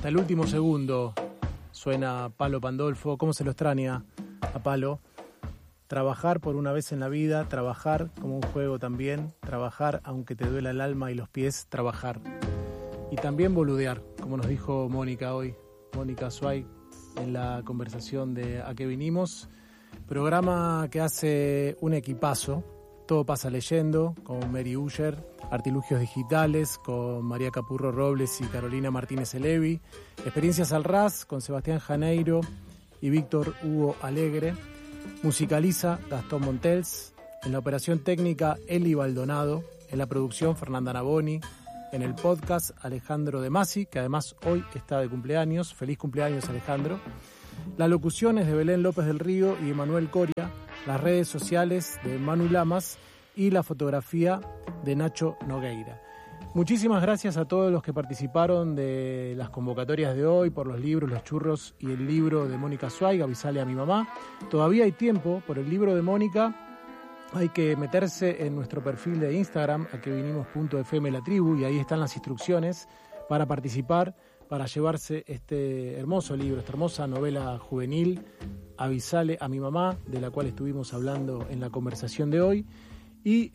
hasta el último segundo suena Palo Pandolfo. ¿Cómo se lo extraña a Palo? Trabajar por una vez en la vida, trabajar como un juego también, trabajar aunque te duela el alma y los pies, trabajar. Y también boludear, como nos dijo Mónica hoy, Mónica Zweig, en la conversación de A qué vinimos. Programa que hace un equipazo, Todo pasa leyendo, con Mary Uller, Artilugios Digitales, con María Capurro Robles y Carolina Martínez Elevi, Experiencias al Ras, con Sebastián Janeiro y Víctor Hugo Alegre, musicaliza Gastón Montels, en la operación técnica Eli Baldonado, en la producción Fernanda Navoni, en el podcast Alejandro De Masi, que además hoy está de cumpleaños. Feliz cumpleaños, Alejandro. La locución es de Belén López del Río y Emanuel Coria, las redes sociales de Manu Lamas y la fotografía de Nacho Nogueira. Muchísimas gracias a todos los que participaron de las convocatorias de hoy por los libros, los churros y el libro de Mónica Zweig, Avisale a mi mamá. Todavía hay tiempo por el libro de Mónica. Hay que meterse en nuestro perfil de Instagram, aquevinimos.fm la tribu, y ahí están las instrucciones para participar, para llevarse este hermoso libro, esta hermosa novela juvenil, Avisale a mi mamá, de la cual estuvimos hablando en la conversación de hoy. Y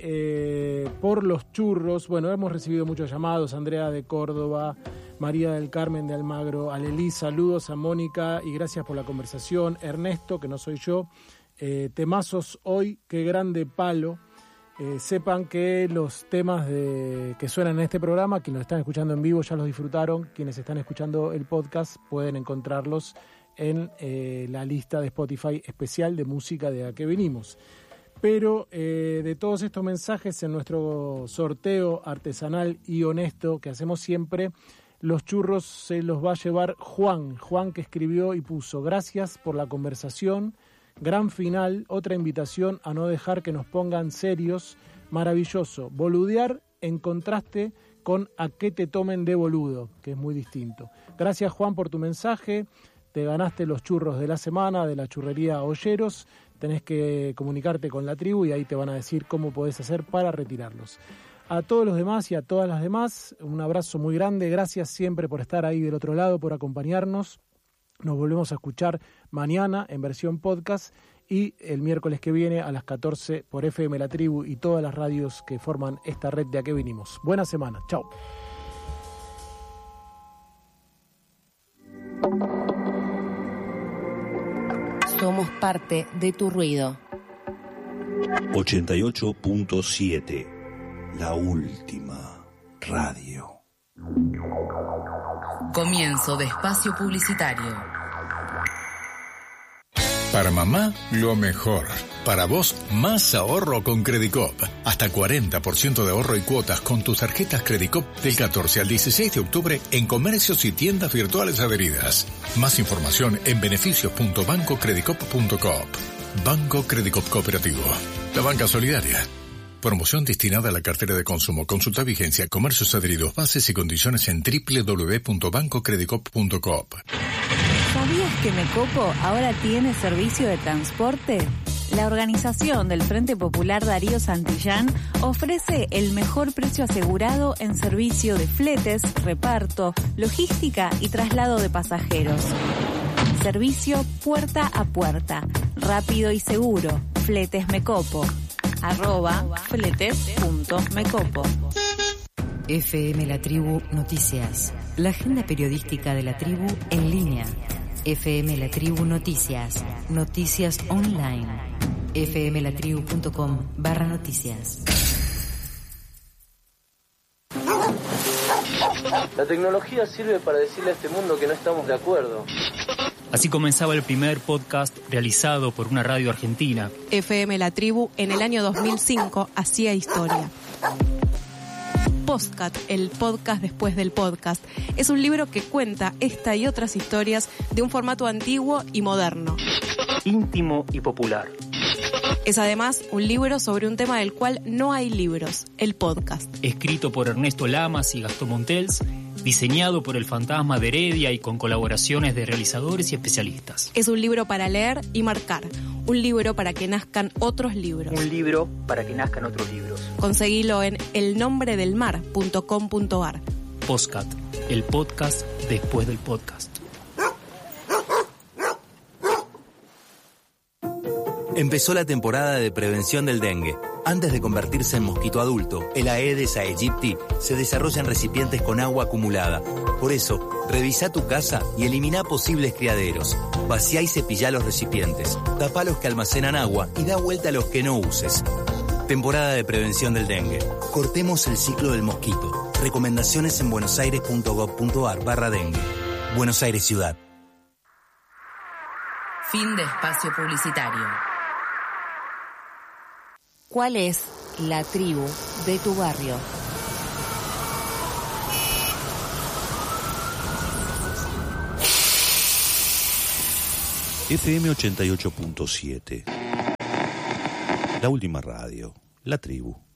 por los churros, bueno, hemos recibido muchos llamados, Andrea de Córdoba, María del Carmen de Almagro, Alelí, saludos a Mónica y gracias por la conversación. Ernesto, que no soy yo, temazos hoy, qué grande Palo. Sepan que los temas que suenan en este programa, quienes lo están escuchando en vivo ya los disfrutaron, quienes están escuchando el podcast pueden encontrarlos en la lista de Spotify especial de música de A qué venimos. Pero de todos estos mensajes en nuestro sorteo artesanal y honesto que hacemos siempre, los churros se los va a llevar Juan, que escribió y puso: gracias por la conversación, gran final, otra invitación a no dejar que nos pongan serios, maravilloso, boludear en contraste con a qué te tomen de boludo, que es muy distinto. Gracias Juan por tu mensaje, te ganaste los churros de la semana de la churrería Olleros. Tenés que comunicarte con la tribu y ahí te van a decir cómo podés hacer para retirarlos. A todos los demás y a todas las demás, un abrazo muy grande. Gracias siempre por estar ahí del otro lado, por acompañarnos. Nos volvemos a escuchar mañana en versión podcast y el miércoles que viene a las 14 por FM La Tribu y todas las radios que forman esta red de A qué vinimos. Buena semana. Chao. Somos parte de tu ruido. 88.7, la última radio. Comienzo de espacio publicitario. Para mamá, lo mejor. Para vos, más ahorro con Credicop. Hasta 40% de ahorro y cuotas con tus tarjetas Credicop del 14 al 16 de octubre en comercios y tiendas virtuales adheridas. Más información en beneficios.bancocredicop.coop. Banco Credicop Cooperativo. La banca solidaria. Promoción destinada a la cartera de consumo. Consulta vigencia, comercios adheridos, bases y condiciones en www.bancocredicop.coop. ¿Sabías que Mecopo ahora tiene servicio de transporte? La organización del Frente Popular Darío Santillán ofrece el mejor precio asegurado en servicio de fletes, reparto, logística y traslado de pasajeros. Servicio puerta a puerta, rápido y seguro. Fletes Mecopo. @fletes.mecopo. FM La Tribu Noticias. La agenda periodística de la tribu en línea. FM La Tribu Noticias. Noticias online. fmlatribu.com/noticias. La tecnología sirve para decirle a este mundo que no estamos de acuerdo. Así comenzaba el primer podcast realizado por una radio argentina. FM La Tribu en el año 2005 hacía historia. Postcat, el podcast después del podcast, es un libro que cuenta esta y otras historias de un formato antiguo y moderno. Íntimo y popular. Es además un libro sobre un tema del cual no hay libros, el podcast. Escrito por Ernesto Lamas y Gastón Montels, diseñado por el Fantasma de Heredia y con colaboraciones de realizadores y especialistas. Es un libro para leer y marcar, un libro para que nazcan otros libros. Un libro para que nazcan otros libros. Conseguilo en elnombredelmar.com.ar. Postcat, el podcast después del podcast. Empezó la temporada de prevención del dengue. Antes de convertirse en mosquito adulto, el Aedes aegypti se desarrolla en recipientes con agua acumulada. Por eso, revisa tu casa y elimina posibles criaderos. Vacía y cepilla los recipientes. Tapa los que almacenan agua y da vuelta a los que no uses. Temporada de prevención del dengue. Cortemos el ciclo del mosquito. Recomendaciones en buenosaires.gov.ar/dengue. Buenos Aires Ciudad. Fin de espacio publicitario. ¿Cuál es la tribu de tu barrio? FM 88.7. La última radio. La tribu.